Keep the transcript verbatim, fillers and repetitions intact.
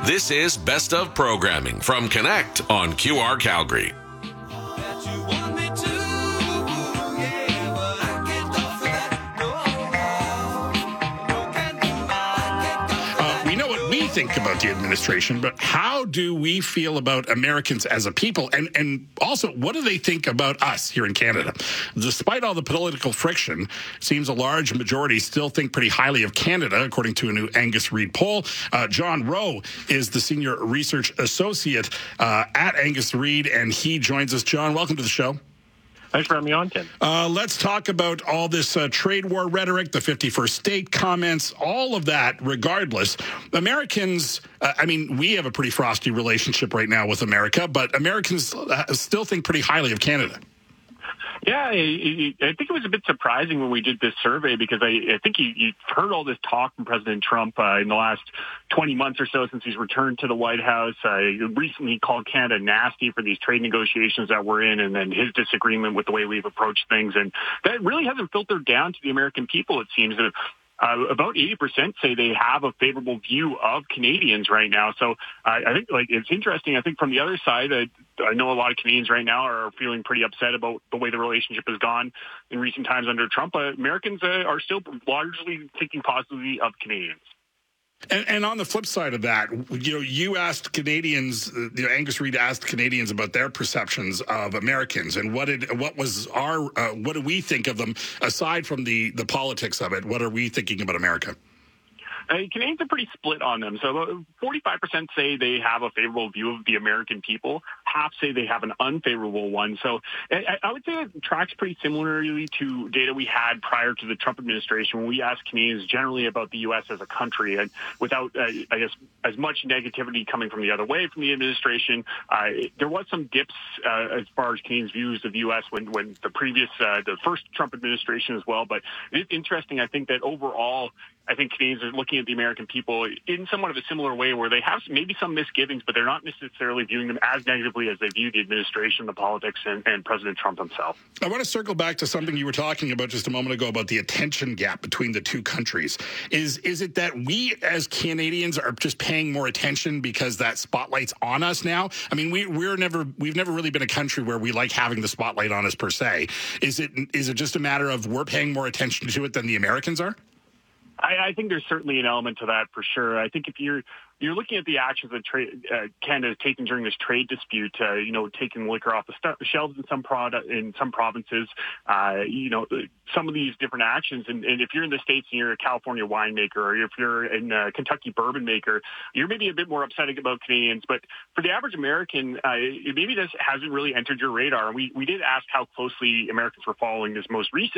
This is Best of Programming from Connect on Q R Calgary. Think about the administration, but how do we feel about Americans as a people? And and also, what do they think about us here in Canada? Despite all the political friction, it seems a large majority still think pretty highly of Canada, according to a new Angus Reid poll. Uh, John Rowe is the Senior Research Associate uh, at Angus Reid, and he joins us. John, welcome to the show. Thanks for having me on, Ken. Uh, let's talk about all this uh, trade war rhetoric, the fifty-first state comments, all of that. Regardless, Americans, uh, I mean, we have a pretty frosty relationship right now with America, but Americans uh, still think pretty highly of Canada. Yeah, I, I think it was a bit surprising when we did this survey because I, I think you, you've heard all this talk from President Trump uh, in the last twenty months or so since he's returned to the White House. Uh, recently he called Canada nasty for these trade negotiations that we're in, and then his disagreement with the way we've approached things. And that really hasn't filtered down to the American people, it seems. That Uh, about eighty percent say they have a favorable view of Canadians right now. So uh, I think like it's interesting. I think from the other side, uh, I know a lot of Canadians right now are feeling pretty upset about the way the relationship has gone in recent times under Trump. Uh, Americans uh, are still largely thinking positively of Canadians. And, and on the flip side of that, you know, you asked Canadians, uh, you know, Angus Reid asked Canadians about their perceptions of Americans and what did what was our uh, what do we think of them aside from the the politics of it? What are we thinking about America? Uh, Canadians are pretty split on them. So forty-five percent say they have a favorable view of the American people. Half say they have an unfavorable one. So I, I would say it tracks pretty similarly to data we had prior to the Trump administration when we asked Canadians generally about the U S as a country. And without, uh, I guess, as much negativity coming from the other way from the administration, uh, there was some dips uh, as far as Canadians' views of the U S when, when the previous, uh, the first Trump administration as well. But it's interesting, I think, that overall, I think Canadians are looking at the American people in somewhat of a similar way where they have maybe some misgivings, but they're not necessarily viewing them as negatively as they view the administration, the politics, and, and President Trump himself. I want to circle back to something you were talking about just a moment ago about the attention gap between the two countries. Is is it that we as Canadians are just paying more attention because that spotlight's on us now? I mean, we, we're never, we've never really been a country where we like having the spotlight on us per se. Is it is it just a matter of we're paying more attention to it than the Americans are? I, I think there's certainly an element to that for sure. I think if you're you're looking at the actions that trade, uh, Canada has taken during this trade dispute, uh, you know, taking liquor off the st- shelves in some product in some provinces, uh, you know, some of these different actions. And, and if you're in the States and you're a California winemaker, or if you're in a Kentucky bourbon maker, you're maybe a bit more upset about Canadians. But for the average American, uh, it maybe this hasn't really entered your radar. We we did ask how closely Americans were following this most recent